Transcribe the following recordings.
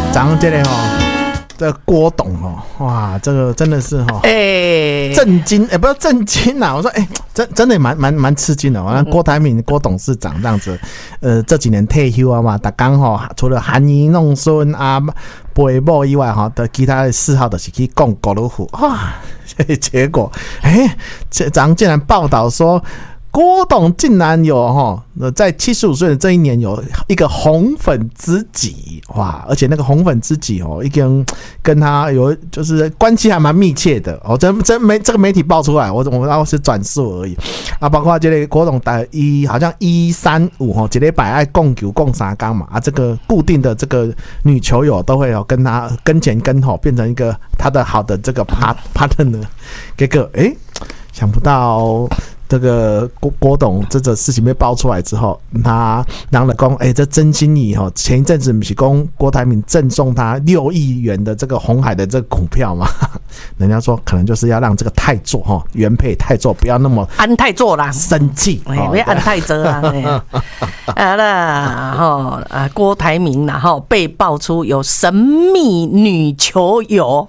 咱这里这郭董哇，这个真的是震惊不是震惊啦，我说真的蛮吃惊的。郭台铭郭董事长这样子，这几年退休啊嘛，他刚好除了含饴弄孙啊、陪某以外的其他的嗜好的是去讲高尔夫哇，结果咱竟然报道说。郭董竟然有在75岁的这一年有一个红粉知己哇，而且那个红粉知己已经跟他有就是关系还蛮密切的真没这个媒体爆出来，我要是转述而已啊。包括这个郭董好像135一礼拜爱供球供3缸嘛啊，这个固定的这个女球友都会跟他跟前跟后变成一个他的好的这个 partner， 结果想不到。这个郭董这个事情被爆出来之后，他然后讲，这真心意前一阵子不是讲郭台铭赠送他6亿元的这个鸿海的这个股票嘛？人家说可能就是要让这个太座原配太座不要那么安太座啦， 生气， 不要安太座啦，郭台铭然后被爆出有神秘女球友，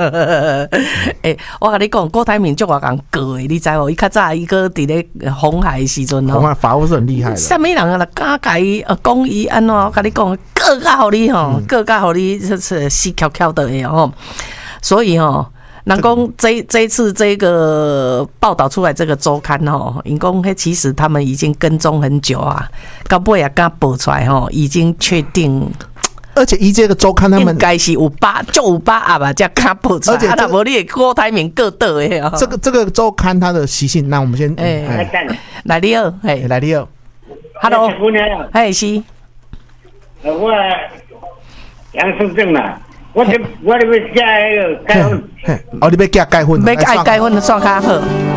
我跟你讲，郭台铭就我讲过的，你知无？伊较早一个。伫咧红海的时阵红海法务是很厉害的。 什么人啊？敢甲伊讲伊安怎？甲你讲，各甲互你各甲互你是死翘翘的所以人讲这次这个报道出来这个周刊因讲其实他们已经跟踪很久啊，到尾也敢报出来已经确定。 而且这个周刊他们应该是有把握吧，才敢报出来。而且他无你郭台铭各倒的这个周刊它的习性，那我们先来你好， 来你好 ，Hello， 是， 我杨淑正啦，我要嫁那个结婚， 你要嫁结婚， 要结婚算较好。